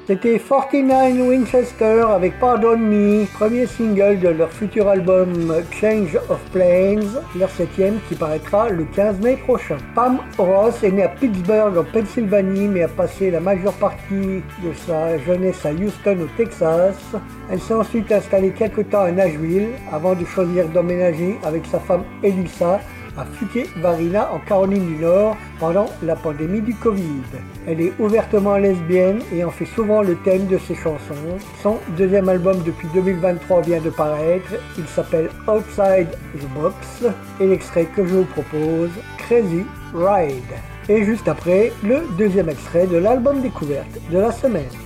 C'était 49 Winchester avec Pardon Me, premier single de leur futur album Change of Planes, leur 7e qui paraîtra le 15 mai prochain. Pam Ross est née à Pittsburgh en Pennsylvanie mais a passé la majeure partie de sa jeunesse à Houston au Texas. Elle s'est ensuite installée quelque temps à Nashville avant de choisir d'emménager avec sa femme Elissa à Fuquay-Varina en Caroline du Nord pendant la pandémie du Covid. Elle est ouvertement lesbienne et en fait souvent le thème de ses chansons. Son deuxième album depuis 2023 vient de paraître, il s'appelle Outside the Box et l'extrait que je vous propose, Crazy Ride. Et juste après, le deuxième extrait de l'album découverte de la semaine.